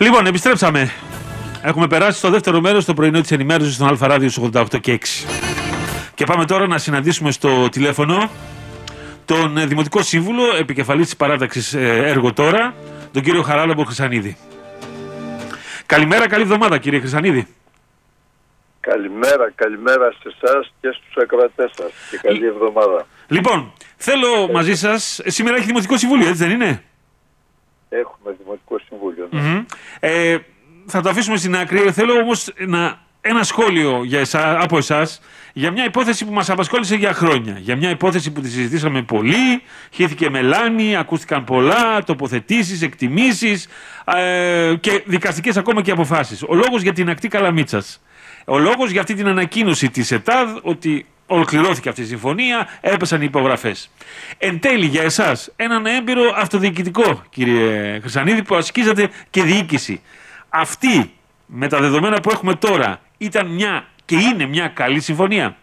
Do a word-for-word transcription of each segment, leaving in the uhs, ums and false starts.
Λοιπόν, επιστρέψαμε. Έχουμε περάσει στο δεύτερο μέρος, στο πρωινό της ενημέρωσης στον Αλφα Ράδιο ογδόντα οκτώ και έξι. Και πάμε τώρα να συναντήσουμε στο τηλέφωνο τον Δημοτικό Σύμβουλο, επικεφαλής της παράταξης Έργο Τώρα, τον κύριο Χαράλαμπο Χρυσανίδη. Καλημέρα, καλή εβδομάδα κύριε Χρυσανίδη. Καλημέρα, καλημέρα σε εσάς και στους ακροατές σας και καλή εβδομάδα. Λοιπόν, θέλω μαζί σας, σήμερα έχει Δημοτικό Συμβούλιο, έτσι δεν είναι? Έχουμε Δημοτικό Συμβούλιο. Ναι. Mm-hmm. Ε, θα το αφήσουμε στην άκρη. Θέλω όμως να, ένα σχόλιο για εσά, από εσάς για μια υπόθεση που μας απασχόλησε για χρόνια. Για μια υπόθεση που τη συζητήσαμε πολύ, χύθηκε μελάνη, ακούστηκαν πολλά, τοποθετήσεις, εκτιμήσεις ε, και δικαστικές ακόμα και αποφάσεις. Ο λόγος για την ακτή Καλαμίτσας. Ο λόγος για αυτή την ανακοίνωση της ΕΤΑΔ ότι ολοκληρώθηκε αυτή η συμφωνία, έπεσαν οι υπογραφές. Εν τέλει για εσάς έναν έμπειρο αυτοδιοικητικό, κύριε Χρυσανίδη, που ασκήσατε και διοίκηση. Αυτή με τα δεδομένα που έχουμε τώρα ήταν μια και είναι μια καλή συμφωνία?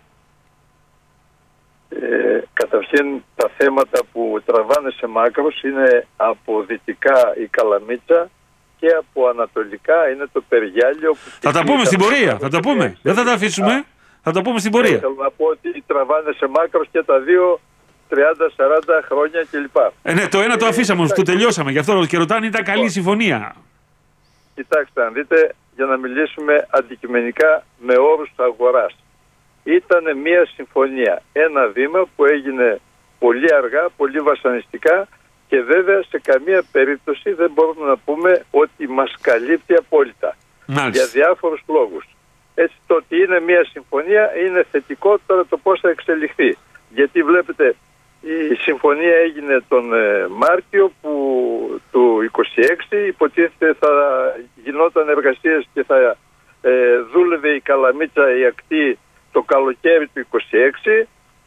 Ε, καταρχήν τα θέματα που τραβάνε σε μάκρος είναι από δυτικά η Καλαμίτσα και από ανατολικά είναι το Περιγιάλιο. Θα τα πούμε στην πορεία, θα τα πούμε. Δεν θα τα αφήσουμε, θα τα πούμε στην πορεία. Θέλω να πω ότι τραβάνε σε μάκρος και τα δύο τριάντα σαράντα χρόνια κλπ. Ε, ναι, το ένα το αφήσαμε, το τελειώσαμε. Γι' αυτό και ρωτάνε ήταν καλή συμφωνία. Κοιτάξτε, αν δείτε, για να μιλήσουμε αντικειμενικά με όρους αγοράς. Ήταν μια συμφωνία, ένα βήμα που έγινε πολύ αργά, πολύ βασανιστικά και βέβαια σε καμία περίπτωση δεν μπορούμε να πούμε ότι μας καλύπτει απόλυτα. Μάλιστα. Για διάφορους λόγους. Έτσι το ότι είναι μια συμφωνία είναι θετικό, τώρα το πώς θα εξελιχθεί. Γιατί βλέπετε η συμφωνία έγινε τον ε, Μάρτιο που, του είκοσι έξι, υποτίθεται θα γινόταν εργασίες και θα ε, δούλευε η Καλαμίτσα η ακτή το καλοκαίρι του είκοσι έξι.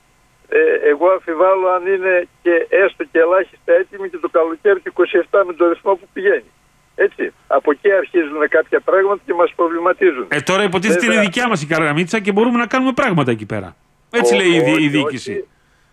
Ε, εγώ αμφιβάλλω αν είναι και έστω και ελάχιστα έτοιμη και το καλοκαίρι του είκοσι επτά με τον ρυθμό που πηγαίνει. Έτσι. Από εκεί αρχίζουν κάποια πράγματα και μας προβληματίζουν. Ε, τώρα υποτίθεται είναι δικιά μας η Καλαμίτσα και μπορούμε να κάνουμε πράγματα εκεί πέρα. Έτσι ο, λέει η, όχι, η διοίκηση. Όχι,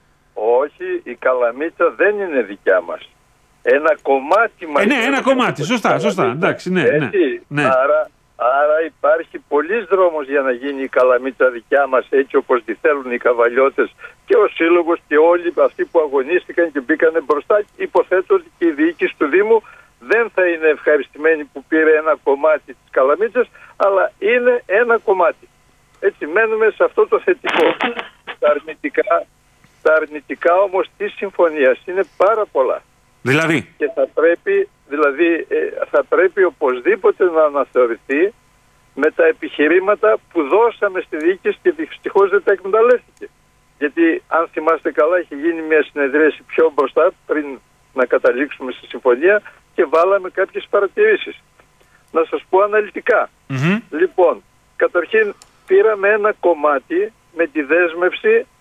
όχι, η Καλαμίτσα δεν είναι δικιά μας. Ένα κομμάτι μας. Ε, ναι, ένα κομμάτι. Σωστά, σωστά. Εντάξει, ναι, ναι, ναι. Άρα, άρα υπάρχει πολλής δρόμος για να γίνει η Καλαμίτσα δικιά μας έτσι όπως τη θέλουν οι καβαλιώτες και ο σύλλογος και όλοι αυτοί που αγωνίστηκαν και μπήκανε μπροστά. Υποθέτω ότι και η διοίκηση του Δήμου δεν θα είναι ευχαριστημένη που πήρε ένα κομμάτι της Καλαμίτσας, αλλά είναι ένα κομμάτι. Έτσι μένουμε σε αυτό το θετικό. Τα αρνητικά, τα αρνητικά όμως της συμφωνίας είναι πάρα πολλά. Δηλαδή. Και θα πρέπει, δηλαδή, θα πρέπει οπωσδήποτε να αναθεωρηθεί με τα επιχειρήματα που δώσαμε στη διοίκηση και δυστυχώς δεν τα εκμεταλλεύτηκε. Γιατί αν θυμάστε καλά είχε γίνει μια συνεδρίαση πιο μπροστά πριν να καταλήξουμε στη συμφωνία και βάλαμε κάποιες παρατηρήσεις. Να σας πω αναλυτικά. Mm-hmm. Λοιπόν, καταρχήν πήραμε ένα κομμάτι με τη δέσμευση